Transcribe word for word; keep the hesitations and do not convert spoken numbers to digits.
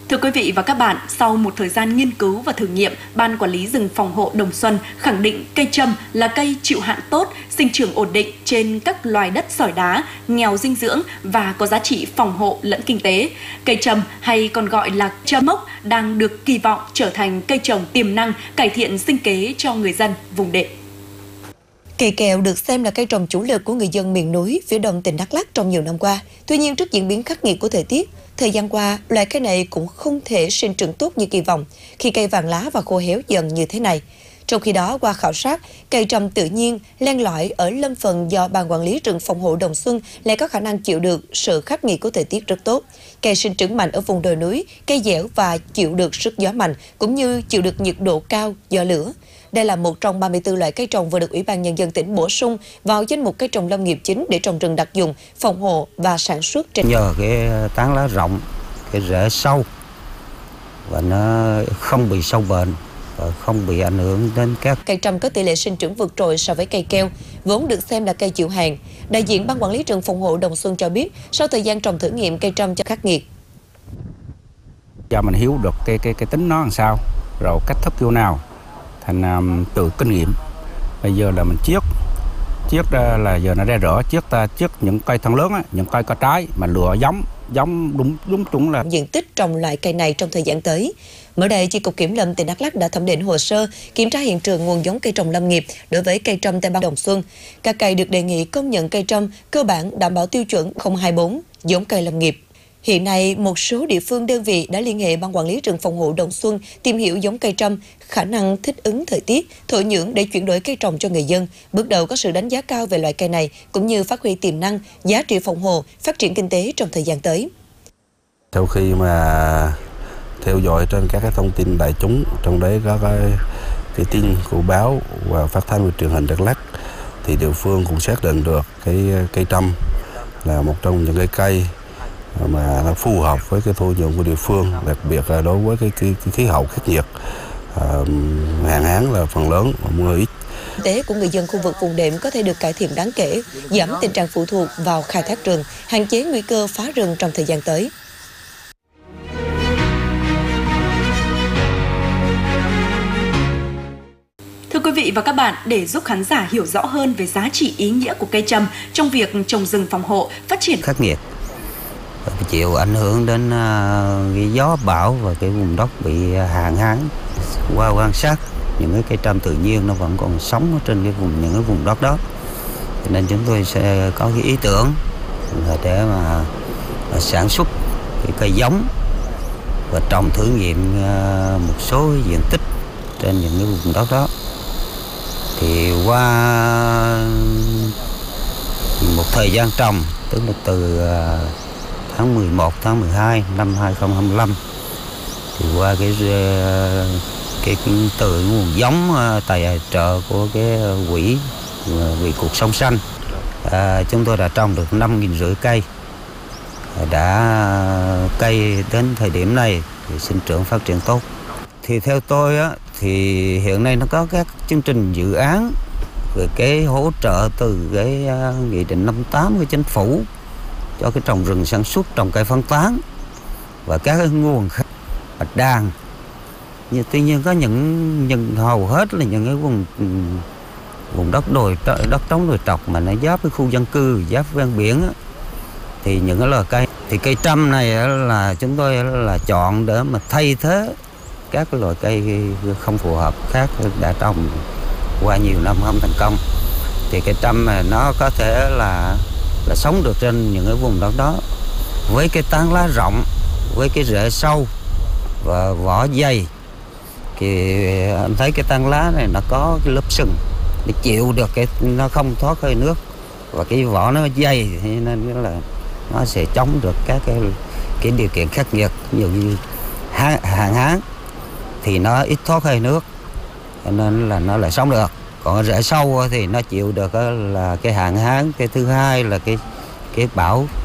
Thưa quý vị và các bạn, sau một thời gian nghiên cứu và thử nghiệm, Ban Quản lý rừng phòng hộ Đồng Xuân khẳng định cây trâm là cây chịu hạn tốt, sinh trưởng ổn định trên các loài đất sỏi đá, nghèo dinh dưỡng và có giá trị phòng hộ lẫn kinh tế. Cây trâm hay còn gọi là trâm mốc đang được kỳ vọng trở thành cây trồng tiềm năng cải thiện sinh kế cho người dân vùng đệm. Cây keo được xem là cây trồng chủ lực của người dân miền núi phía đông tỉnh Đắk Lắk trong nhiều năm qua. Tuy nhiên, trước diễn biến khắc nghiệt của thời tiết, thời gian qua, loài cây này cũng không thể sinh trưởng tốt như kỳ vọng khi cây vàng lá và khô héo dần như thế này. Trong khi đó, qua khảo sát, cây trồng tự nhiên len lỏi ở lâm phần do Ban Quản lý rừng phòng hộ Đồng Xuân lại có khả năng chịu được sự khắc nghiệt của thời tiết rất tốt. Cây sinh trưởng mạnh ở vùng đồi núi, cây dẻo và chịu được sức gió mạnh, cũng như chịu được nhiệt độ cao do lửa. Đây là một trong ba mươi tư loại cây trồng vừa được Ủy ban Nhân dân tỉnh bổ sung vào danh mục cây trồng lâm nghiệp chính để trồng rừng đặc dụng, phòng hộ và sản xuất trên. Nhờ cái tán lá rộng, cái rễ sâu và nó không bị sâu bệnh và không bị ảnh hưởng đến các cây trâm có tỷ lệ sinh trưởng vượt trội so với cây keo, vốn được xem là cây chịu hạn. Đại diện Ban Quản lý rừng phòng hộ Đồng Xuân cho biết, sau thời gian trồng thử nghiệm cây trâm cho khắc nghiệt. Giờ mình hiểu được cái cái cái tính nó làm sao, rồi cách thức kiểu nào. Thành um, từ kinh nghiệm bây giờ là mình chiết chiết ra là giờ nó ra rỡ, chiết ta chiết những cây thân lớn á, những cây có trái mà lựa giống giống đúng đúng chuẩn là diện tích trồng loại cây này trong thời gian tới. Mới đây, Chi cục Kiểm lâm tỉnh Đắk Lắk đã thẩm định hồ sơ, kiểm tra hiện trường nguồn giống cây trồng lâm nghiệp đối với cây trâm tại Ban Đồng Xuân. Các cây được đề nghị công nhận cây trâm cơ bản đảm bảo tiêu chuẩn không hai bốn giống cây lâm nghiệp. Hiện nay, một số địa phương đơn vị đã liên hệ Ban Quản lý rừng phòng hộ Đồng Xuân tìm hiểu giống cây trâm, khả năng thích ứng thời tiết, thổ nhưỡng để chuyển đổi cây trồng cho người dân. Bước đầu có sự đánh giá cao về loại cây này, cũng như phát huy tiềm năng, giá trị phòng hộ, phát triển kinh tế trong thời gian tới. Sau khi mà theo dõi trên các cái thông tin đại chúng, trong đấy có cái, cái tin của báo và phát thanh của truyền hình Đắk Lắk, thì địa phương cũng xác định được cái cây trâm là một trong những cái cây mà nó phù hợp với cái thổ nhưỡng của địa phương, đặc biệt là đối với cái, cái, cái khí hậu khắc nghiệt, à, hạn hán là phần lớn, mưa ít. Kinh tế của người dân khu vực vùng đệm có thể được cải thiện đáng kể, giảm tình trạng phụ thuộc vào khai thác rừng, hạn chế nguy cơ phá rừng trong thời gian tới. Thưa quý vị và các bạn, để giúp khán giả hiểu rõ hơn về giá trị ý nghĩa của cây trâm trong việc trồng rừng phòng hộ, phát triển khắc nghiệt, chịu ảnh hưởng đến uh, cái gió bão và cái vùng đất bị hạn hán. Qua quan sát những cái cây trâm tự nhiên nó vẫn còn sống ở trên cái vùng những cái vùng đất đó, cho nên chúng tôi sẽ có cái ý tưởng để mà uh, sản xuất cái cây giống và trồng thử nghiệm uh, một số diện tích trên những cái vùng đất đó. Thì qua một thời gian trồng, tức là từ uh, tháng mười một, tháng mười hai năm hai không hai lăm, thì qua cái cái, cái từ nguồn giống tài trợ của cái quỹ vì cuộc sống xanh, à, chúng tôi đã trồng được năm nghìn rưỡi cây, đã cây đến thời điểm này thì sinh trưởng phát triển tốt. Thì theo tôi á, thì hiện nay nó có các chương trình dự án về cái hỗ trợ từ cái uh, nghị định năm mươi tám của chính phủ cho cái trồng rừng sản xuất, trồng cây phân tán và các cái nguồn khác bạch đàn. Nhưng tuy nhiên có những, những hầu hết là những cái vùng vùng đất đồi đất trống đồi trọc mà nó giáp với khu dân cư, giáp ven biển á, thì những cái loài cây thì cây trâm này là chúng tôi là chọn để mà thay thế các cái loài cây không phù hợp khác đã trồng qua nhiều năm không thành công. Thì cây trâm này nó có thể là là sống được trên những cái vùng đất đó với cái tán lá rộng, với cái rễ sâu và vỏ dày. Thì anh thấy cái tán lá này nó có cái lớp sừng để chịu được cái nó không thoát hơi nước, và cái vỏ nó dày thì nên là nó sẽ chống được các cái cái điều kiện khắc nghiệt, ví dụ như hạn hán thì nó ít thoát hơi nước, cho nên là nó lại sống được. Còn rễ sâu thì nó chịu được là cái hạn hán. Cái thứ hai là cái cái bão